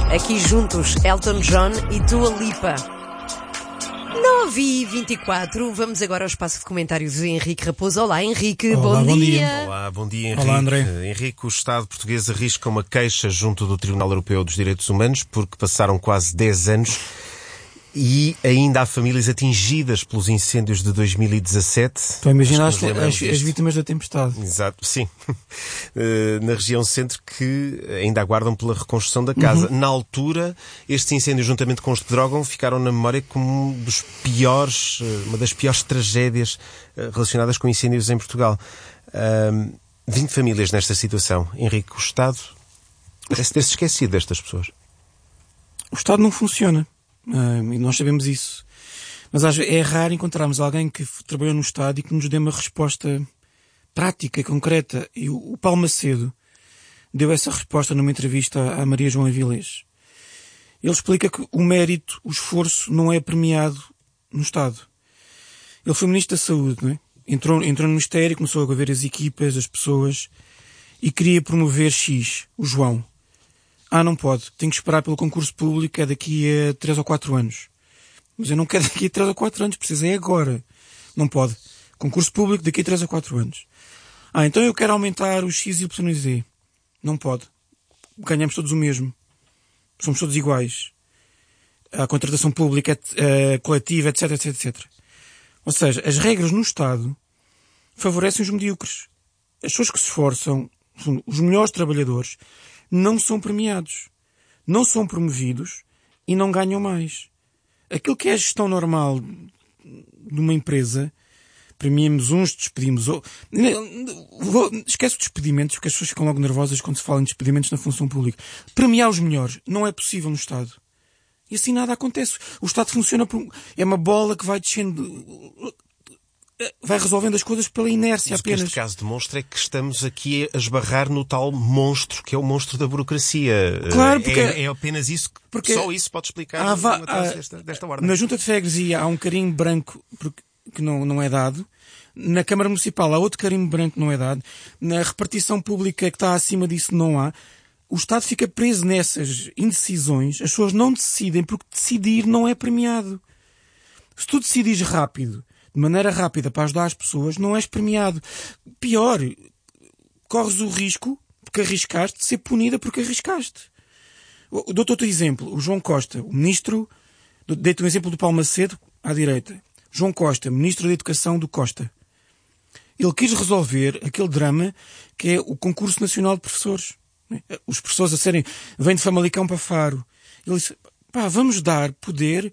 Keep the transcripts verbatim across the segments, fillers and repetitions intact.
Aqui juntos, Elton John e Dua Lipa. nove e vinte e quatro, vamos agora ao espaço de comentários de Henrique Raposo. Olá, Henrique, Olá, bom, bom dia. dia. Olá, bom dia, Henrique. Olá, André. Henrique, o Estado português arrisca uma queixa junto do Tribunal Europeu dos Direitos Humanos porque passaram quase dez anos e ainda há famílias atingidas pelos incêndios de dois mil e dezassete. Estou a imaginar as, as, as, as vítimas da tempestade. Exato, sim. Na região centro, que ainda aguardam pela reconstrução da casa. Uhum. Na altura, estes incêndios, juntamente com os de Pedrógão, ficaram na memória como um dos piores, uma das piores tragédias relacionadas com incêndios em Portugal. Um, vinte famílias nesta situação. Henrique, o Estado parece ter-se esquecido destas pessoas. O Estado não funciona. Uh, e nós sabemos isso. Mas é raro encontrarmos alguém que trabalhou no Estado e que nos dê uma resposta prática, concreta. E o, o Paulo Macedo deu essa resposta numa entrevista à Maria João Avilés. Ele explica que o mérito, o esforço, não é premiado no Estado. Ele foi Ministro da Saúde, não é? Entrou, entrou no Ministério, começou a ver as equipas, as pessoas, e queria promover X, o João. Ah, não pode. Tenho que esperar pelo concurso público, é daqui a três ou quatro anos. Mas eu não quero daqui a três ou quatro anos, preciso é agora. Não pode. Concurso público daqui a três ou quatro anos. Ah, então eu quero aumentar o X, Y e Z. Não pode. Ganhamos todos o mesmo. Somos todos iguais. A contratação pública, a coletiva, etc, etc, etcétera. Ou seja, as regras no Estado favorecem os medíocres. As pessoas que se esforçam, os melhores trabalhadores, não são premiados, não são promovidos e não ganham mais. Aquilo que é a gestão normal de uma empresa, premiamos uns, despedimos outros. Esquece os despedimentos, porque as pessoas ficam logo nervosas quando se fala em despedimentos na função pública. Premiar os melhores não é possível no Estado. E assim nada acontece. O Estado funciona por... é uma bola que vai descendo... vai resolvendo as coisas pela inércia. Mas apenas. O que este caso demonstra é que estamos aqui a esbarrar no tal monstro, que é o monstro da burocracia. Claro, porque... É, é apenas isso, que porque só isso pode explicar há, uma há, desta, desta ordem. Na Junta de Freguesia há um carimbo branco que não, não é dado. Na Câmara Municipal há outro carimbo branco que não é dado. Na repartição pública que está acima disso não há. O Estado fica preso nessas indecisões. As pessoas não decidem porque decidir não é premiado. Se tu decidires rápido, de maneira rápida para ajudar as pessoas, não és premiado. Pior, corres o risco, porque arriscaste, de ser punida porque arriscaste. Dou-te outro exemplo. O João Costa, o ministro, dei-te um exemplo do Paulo Macedo, à direita. João Costa, ministro da Educação do Costa. Ele quis resolver aquele drama que é o concurso nacional de professores. Os professores a serem, vêm de Famalicão para Faro. Ele disse, pá, vamos dar poder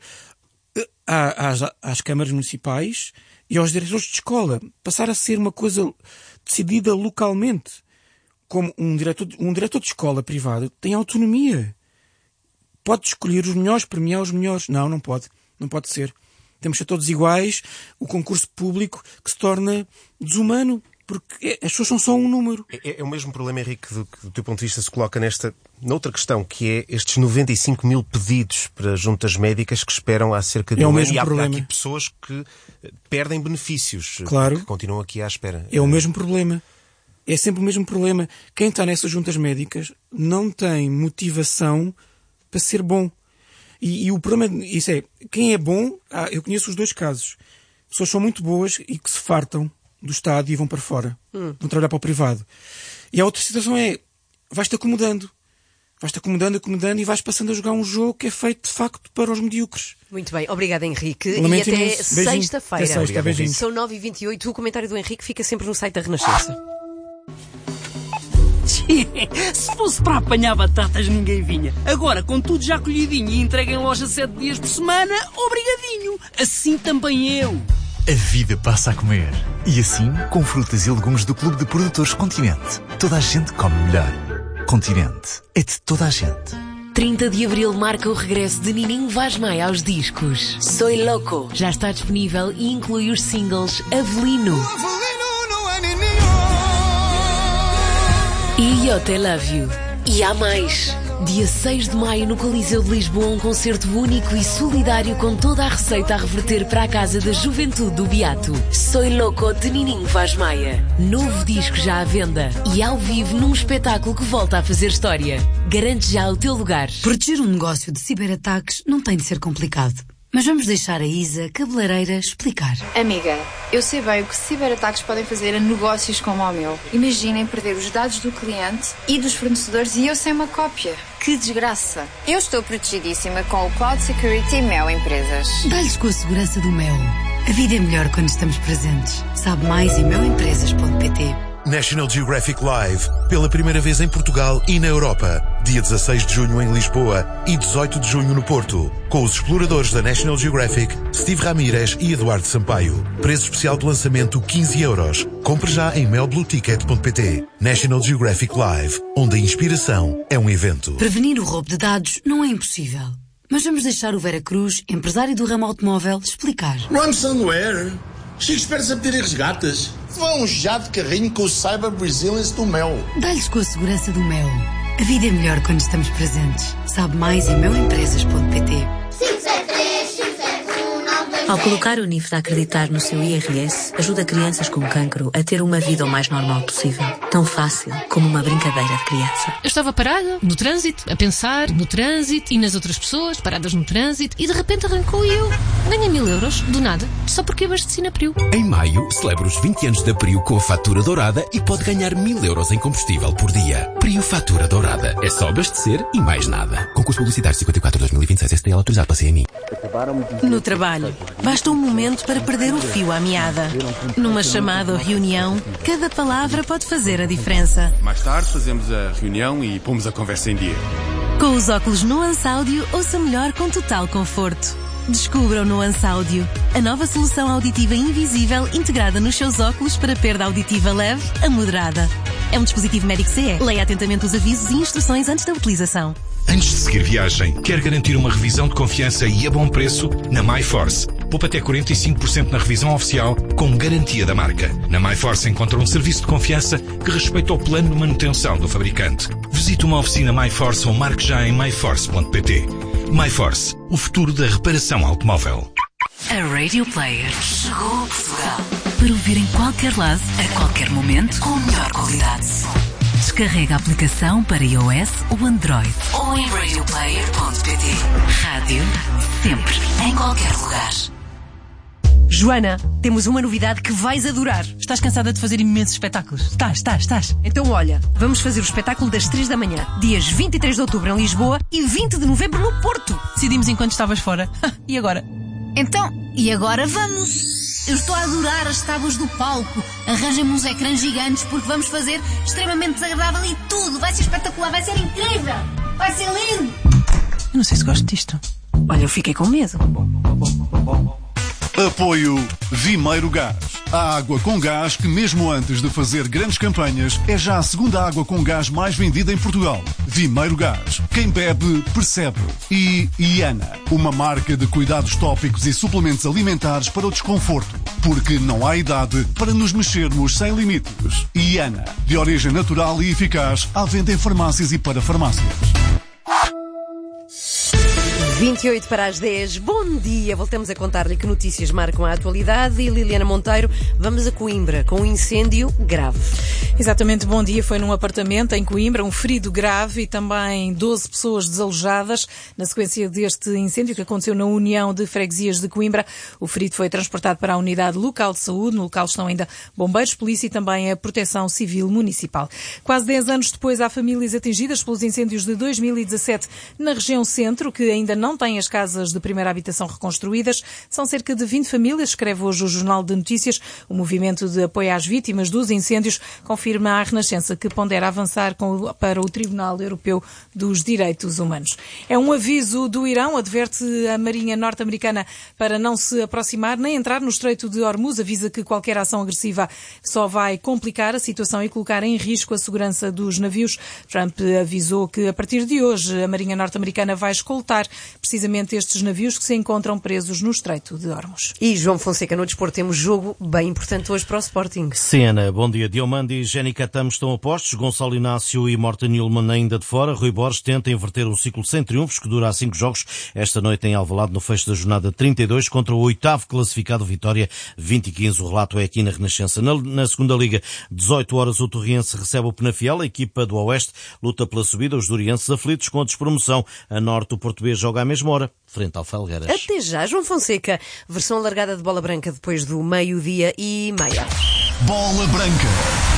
às, às câmaras municipais e aos diretores de escola. Passar a ser uma coisa decidida localmente. Como um diretor, um diretor de escola privada tem autonomia. Pode escolher os melhores, premiar os melhores. Não, não pode. Não pode ser. Temos que ser todos iguais. O concurso público que se torna desumano. Porque as pessoas são só um número. É, é o mesmo problema, Henrique, do que do teu ponto de vista se coloca nesta, noutra questão, que é estes noventa e cinco mil pedidos para juntas médicas que esperam há cerca de é um ano. E há, há aqui pessoas que perdem benefícios. Claro. Que continuam aqui à espera. É o mesmo problema. É sempre o mesmo problema. Quem está nessas juntas médicas não tem motivação para ser bom. E, e o problema, isso é, quem é bom, ah, eu conheço os dois casos. Pessoas são muito boas e que se fartam do Estado e vão para fora. Hum. Vão trabalhar para o privado. E a outra situação é, vais-te acomodando. Vais-te acomodando, acomodando e vais passando a jogar um jogo que é feito, de facto, para os medíocres. Muito bem. Obrigada, Henrique. Lamento e até imenso. sexta-feira. Até sexta, beijinhos. São nove e vinte e oito. O comentário do Henrique fica sempre no site da Renascença. Se fosse para apanhar batatas, ninguém vinha. Agora, com tudo já colhidinho e entregue em loja sete dias por semana, obrigadinho. Assim também eu. A vida passa a comer. E assim, com frutas e legumes do Clube de Produtores Continente. Toda a gente come melhor. Continente. É de toda a gente. trinta de abril marca o regresso de Nininho Vaz Maia aos discos. Soy Loco. Já está disponível e inclui os singles Avelino e Eu Te Love You. E há mais. Dia seis de maio no Coliseu de Lisboa, um concerto único e solidário com toda a receita a reverter para a Casa da Juventude do Beato. Soy Loco de Nininho Vaz Maia. Novo disco já à venda e ao vivo num espetáculo que volta a fazer história. Garante já o teu lugar. Proteger um negócio de ciberataques não tem de ser complicado. Mas vamos deixar a Isa, cabeleireira, explicar. Amiga, eu sei bem o que ciberataques podem fazer a negócios como o meu. Imaginem perder os dados do cliente e dos fornecedores e eu sem uma cópia. Que desgraça. Eu estou protegidíssima com o Cloud Security Mel Empresas. Dá-lhes com a segurança do Mel. A vida é melhor quando estamos presentes. Sabe mais em mel empresas ponto pt. National Geographic Live, pela primeira vez em Portugal e na Europa. Dia dezasseis de junho em Lisboa e dezoito de junho no Porto. Com os exploradores da National Geographic, Steve Ramírez e Eduardo Sampaio. Preço especial de lançamento quinze euros. Compre já em mel blue ticket ponto pt. National Geographic Live, onde a inspiração é um evento. Prevenir o roubo de dados não é impossível. Mas vamos deixar o Vera Cruz, empresário do ramo automóvel, explicar. Ransomware? Chego espertos a pedir resgates. Vão já de carrinho com o Cyber Resilience do Mel. Dá-lhes com a segurança do Mel. A vida é melhor quando estamos presentes. Sabe mais em mel empresas ponto pt. Ao colocar o N I F de acreditar no seu I R S, ajuda crianças com cancro a ter uma vida o mais normal possível. Tão fácil como uma brincadeira de criança. Eu estava parada, no trânsito, a pensar no trânsito e nas outras pessoas paradas no trânsito e de repente arrancou e eu ganhei mil euros, do nada, só porque abasteci na Priu. Em maio, celebra os vinte anos da Priu com a fatura dourada e pode ganhar mil euros em combustível por dia. Priu Fatura Dourada. É só abastecer e mais nada. Concurso publicitário cinquenta e quatro dois mil e vinte e seis S T L autorizado pela C M I. No trabalho, basta um momento para perder o fio à meada. Numa chamada ou reunião, cada palavra pode fazer a diferença. Mais tarde fazemos a reunião e pomos a conversa em dia. Com os óculos Nuance Audio, ouça melhor com total conforto. Descubra o Nuance Audio, a nova solução auditiva invisível integrada nos seus óculos para perda auditiva leve a moderada. É um dispositivo médico C E. Leia atentamente os avisos e instruções antes da utilização. Antes de seguir viagem, quer garantir uma revisão de confiança e a bom preço? Na MyForce. Poupa até quarenta e cinco por cento na revisão oficial, com garantia da marca. Na MyForce encontra um serviço de confiança que respeita o plano de manutenção do fabricante. Visite uma oficina MyForce ou marque já em my force ponto pt. MyForce, o futuro da reparação automóvel. A Radio Player chegou a Portugal para ouvir em qualquer lado, a qualquer momento, com a melhor qualidade de som. Descarrega a aplicação para iOS ou Android ou em radio player ponto pt. Rádio, sempre, em qualquer lugar. Joana, temos uma novidade que vais adorar. Estás cansada de fazer imensos espetáculos? Estás, estás, estás. Então olha, vamos fazer o espetáculo das três da manhã, dias vinte e três de outubro em Lisboa e vinte de novembro no Porto. Decidimos enquanto estavas fora. E agora? Então, e agora vamos? Eu estou a adorar as tábuas do palco. Arranjem-me uns ecrãs gigantes porque vamos fazer extremamente desagradável e tudo. Vai ser espetacular, vai ser incrível. Vai ser lindo. Eu não sei se gosto disto. Olha, eu fiquei com medo. Apoio Vimeiro Gás. A água com gás que, mesmo antes de fazer grandes campanhas, é já a segunda água com gás mais vendida em Portugal. Vimeiro Gás. Quem bebe, percebe. E Iana, uma marca de cuidados tópicos e suplementos alimentares para o desconforto. Porque não há idade para nos mexermos sem limites. Iana, de origem natural e eficaz, à venda em farmácias e para farmácias. vinte e oito para as dez, bom dia! Voltamos a contar-lhe que notícias marcam a atualidade e Liliana Monteiro, vamos a Coimbra com um incêndio grave. Exatamente, bom dia. Foi num apartamento em Coimbra, um ferido grave e também doze pessoas desalojadas na sequência deste incêndio que aconteceu na União de Freguesias de Coimbra. O ferido foi transportado para a unidade local de saúde. No local estão ainda bombeiros, polícia e também a Proteção Civil Municipal. Quase dez anos depois, há famílias atingidas pelos incêndios de dois mil e dezassete na região centro, que ainda não não têm as casas de primeira habitação reconstruídas. São cerca de vinte famílias, escreve hoje o Jornal de Notícias. O movimento de apoio às vítimas dos incêndios confirma à Renascença que pondera avançar com o, para o Tribunal Europeu dos Direitos Humanos. É um aviso do Irão, adverte a Marinha norte-americana para não se aproximar nem entrar no Estreito de Hormuz. Avisa que qualquer ação agressiva só vai complicar a situação e colocar em risco a segurança dos navios. Trump avisou que a partir de hoje a Marinha norte-americana vai escoltar precisamente estes navios que se encontram presos no Estreito de Hormuz. E João Fonseca, no desporto temos jogo bem importante hoje para o Sporting. Cena, bom dia. Diomande e Jenny Catam estão a postos, Gonçalo Inácio e Morten Newman ainda de fora. Rui Borges tenta inverter um ciclo sem triunfos que dura há cinco jogos. Esta noite em Alvalade, no fecho da jornada trinta e dois, contra o oitavo classificado Vitória, vinte e quinze. O relato é aqui na Renascença. Na, na segunda liga, dezoito horas, o Torriense recebe o Penafiel. A equipa do Oeste luta pela subida. Os durienses aflitos com a despromoção. A Norte, o Português joga à mesma hora, frente ao Felgueiras. Até já, João Fonseca. Versão alargada de Bola Branca depois do meio-dia e meia. Bola Branca.